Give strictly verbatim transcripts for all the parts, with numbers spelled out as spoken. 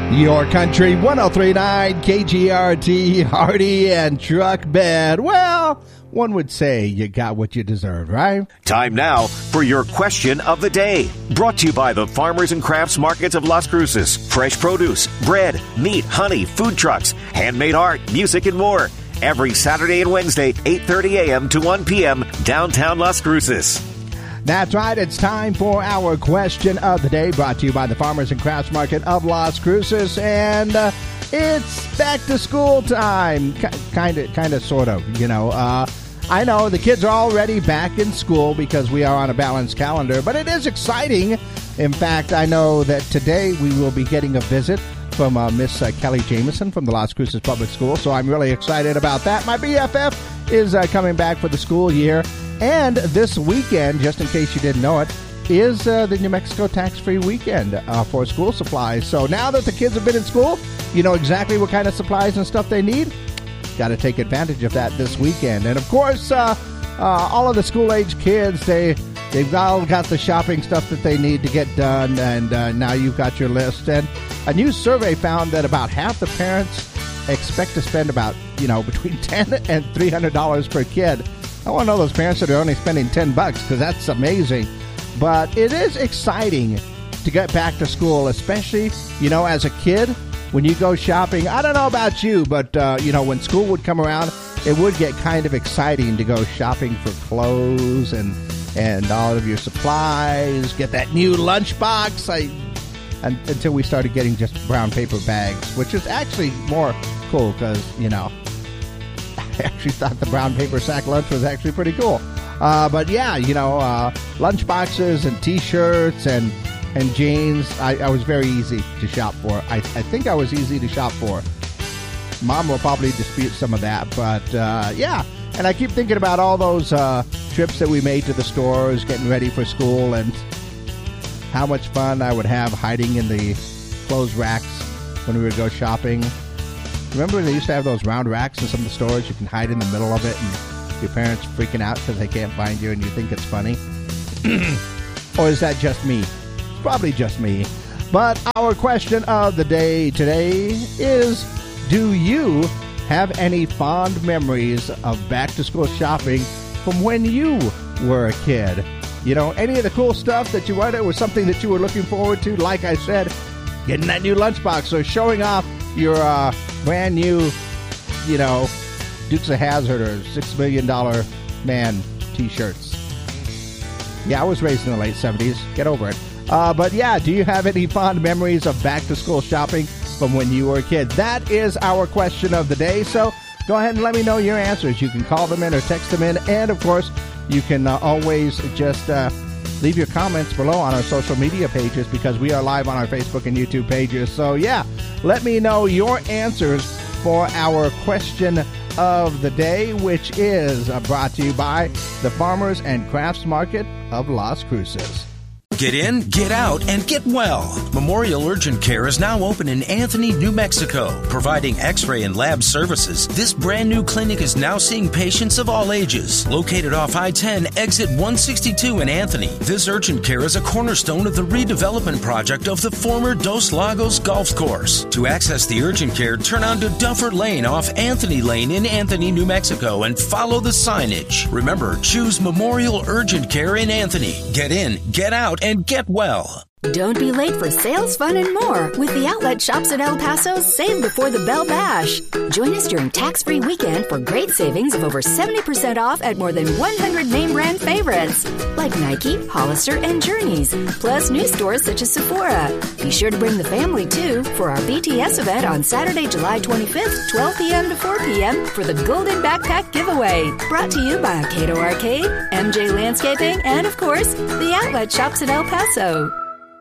Your country, one oh three point nine K G R T, Hardy and Truck Bed. Well, one would say you got what you deserved, right? Time now for your question of the day. Brought to you by the Farmers and Crafts Markets of Las Cruces. Fresh produce, bread, meat, honey, food trucks, handmade art, music, and more. Every Saturday and Wednesday, eight thirty a.m. to one p.m., downtown Las Cruces. That's right. It's time for our question of the day, brought to you by the Farmers and Crafts Market of Las Cruces. And uh, it's back to school time. Kind of, kind of, sort of, you know. Uh, I know the kids are already back in school because we are on a balanced calendar, but it is exciting. In fact, I know that today we will be getting a visit from uh, Miss uh, Kelly Jameson from the Las Cruces Public School, so I'm really excited about that. My B F F is uh, coming back for the school year, and this weekend, just in case you didn't know it, is uh, the New Mexico tax-free weekend uh, for school supplies. So now that the kids have been in school, you know exactly what kind of supplies and stuff they need. Got to take advantage of that this weekend. And, of course, uh, uh, all of the school-age kids, they, they've all got the shopping stuff that they need to get done, and uh, now you've got your list. And a new survey found that about half the parents expect to spend about, you know, between ten dollars and three hundred dollars per kid. I want to know those parents that are only spending ten bucks, because that's amazing. But it is exciting to get back to school, especially, you know, as a kid, when you go shopping. I don't know about you, but, uh, you know, when school would come around, it would get kind of exciting to go shopping for clothes and and all of your supplies, get that new lunchbox. I, and, until we started getting just brown paper bags, which is actually more cool because, you know, I actually thought the brown paper sack lunch was actually pretty cool. Uh, but yeah, you know, uh, lunch boxes and T-shirts and and jeans, I, I was very easy to shop for. I, I think I was easy to shop for. Mom will probably dispute some of that, but uh, yeah. And I keep thinking about all those uh, trips that we made to the stores, getting ready for school, and how much fun I would have hiding in the clothes racks when we would go shopping. Remember they used to have those round racks in some of the stores? You can hide in the middle of it, and your parents freaking out because they can't find you and you think it's funny? Or is that just me? It's probably just me. But our question of the day today is, do you have any fond memories of back-to-school shopping from when you were a kid? You know, any of the cool stuff that you wanted was something that you were looking forward to, like I said, getting that new lunchbox or showing off your uh, brand new, you know, Dukes of Hazzard or Six Million Dollar Man T-shirts. Yeah, I was raised in the late seventies. Get over it. Uh, but yeah, do you have any fond memories of back-to-school shopping from when you were a kid? That is our question of the day. So go ahead and let me know your answers. You can call them in or text them in. And, of course, you can uh, always just uh, leave your comments below on our social media pages, because we are live on our Facebook and YouTube pages. So, yeah, let me know your answers for our question of the day, which is uh, brought to you by the Farmers and Crafts Market of Las Cruces. Get in, get out, and get well. Memorial Urgent Care is now open in Anthony, New Mexico, providing x-ray and lab services. This brand new clinic is now seeing patients of all ages. Located off I ten, exit one sixty-two in Anthony, this urgent care is a cornerstone of the redevelopment project of the former Dos Lagos Golf Course. To access the urgent care, turn onto Duffer Lane off Anthony Lane in Anthony, New Mexico, and follow the signage. Remember, choose Memorial Urgent Care in Anthony. Get in, get out, and get well. Don't be late for sales, fun, and more with the Outlet Shops at El Paso's Save Before the Bell Bash. Join us during tax-free weekend for great savings of over seventy percent off at more than one hundred name brand favorites like Nike, Hollister, and Journeys, plus new stores such as Sephora. Be sure to bring the family, too, for our B T S event on Saturday, July twenty-fifth, twelve p.m. to four p.m. for the Golden Backpack Giveaway. Brought to you by Cato Arcade, M J Landscaping, and, of course, the Outlet Shops at El Paso.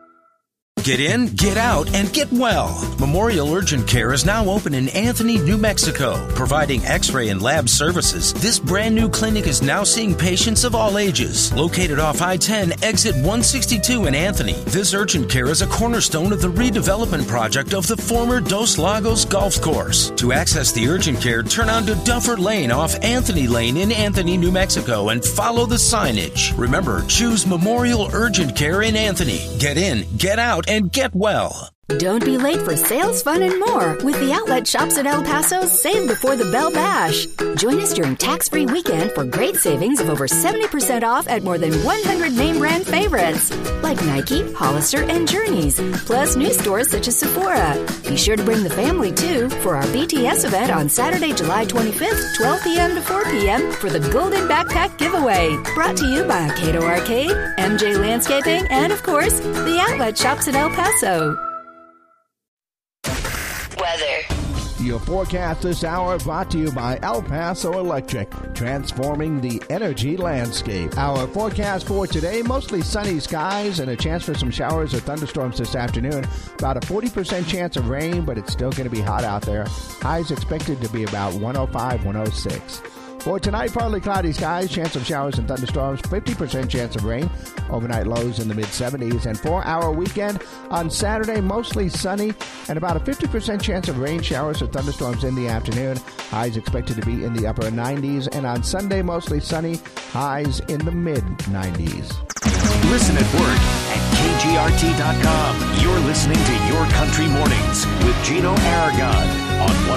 Get in, get out, and get well. Memorial Urgent Care is now open in Anthony, New Mexico, providing x-ray and lab services. This brand new clinic is now seeing patients of all ages. Located off I ten, exit one sixty-two in Anthony, this urgent care is a cornerstone of the redevelopment project of the former Dos Lagos Golf Course. To access the urgent care, turn onto Duffer Lane off Anthony Lane in Anthony, New Mexico, and follow the signage. Remember, choose Memorial Urgent Care in Anthony. Get in, get out, and get well. Don't be late for sales, fun, and more with the Outlet Shops at El Paso's Save Before the Bell Bash. Join us during tax-free weekend for great savings of over seventy percent off at more than one hundred name brand favorites like Nike, Hollister, and Journeys, plus new stores such as Sephora. Be sure to bring the family, too, for our B T S event on Saturday, July twenty-fifth, twelve p.m. to four p.m. for the Golden Backpack Giveaway. Brought to you by Cato Arcade, M J Landscaping, and, of course, the Outlet Shops at El Paso. Weather. Your forecast this hour brought to you by El Paso Electric, transforming the energy landscape. Our forecast for today, mostly sunny skies and a chance for some showers or thunderstorms this afternoon. About a forty percent chance of rain, but it's still going to be hot out there. Highs expected to be about one oh five, one oh six. For tonight, partly cloudy skies, chance of showers and thunderstorms, fifty percent chance of rain, overnight lows in the mid-seventies. And for our weekend, on Saturday, mostly sunny and about a fifty percent chance of rain, showers or thunderstorms in the afternoon. Highs expected to be in the upper nineties. And on Sunday, mostly sunny, highs in the mid-nineties. Listen at work at K G R T dot com. You're listening to Your Country Mornings with Gino Aragon on one